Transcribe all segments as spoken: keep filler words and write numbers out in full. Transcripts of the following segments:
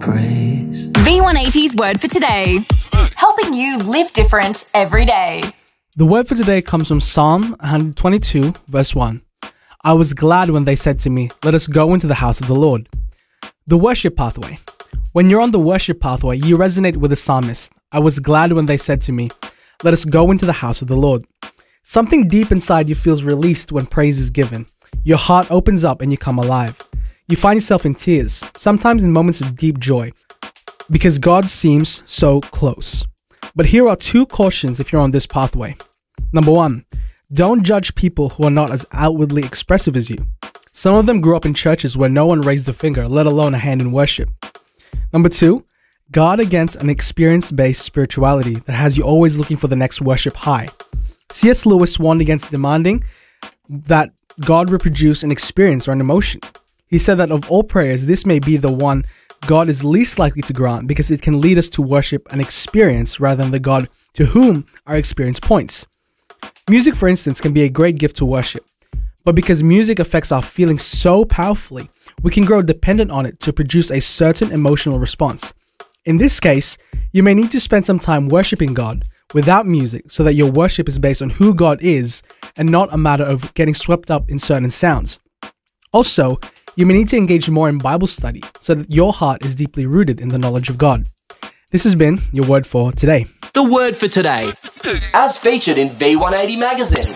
praise. V one eighty's word for today. Helping you live different every day. The word for today comes from Psalm one twenty-two, verse one. I was glad when they said to me, let us go into the house of the Lord. The worship pathway. When you're on the worship pathway, you resonate with the psalmist. I was glad when they said to me, let us go into the house of the Lord. Something deep inside you feels released when praise is given. Your heart opens up and you come alive. You find yourself in tears, sometimes in moments of deep joy, because God seems so close. But here are two cautions if you're on this pathway. Number one, don't judge people who are not as outwardly expressive as you. Some of them grew up in churches where no one raised a finger, let alone a hand in worship. Number two, guard against an experience-based spirituality that has you always looking for the next worship high. C S Lewis warned against demanding that God reproduce an experience or an emotion. He said that of all prayers, this may be the one God is least likely to grant because it can lead us to worship an experience rather than the God to whom our experience points. Music, for instance, can be a great gift to worship, but because music affects our feelings so powerfully, we can grow dependent on it to produce a certain emotional response. In this case, you may need to spend some time worshiping God without music so that your worship is based on who God is and not a matter of getting swept up in certain sounds. Also, you may need to engage more in Bible study so that your heart is deeply rooted in the knowledge of God. This has been your word for today. The word for today, as featured in V one eighty magazine.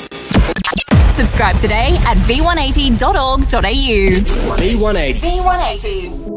Subscribe today at v one eighty dot org dot a u. V one eighty. V one eighty.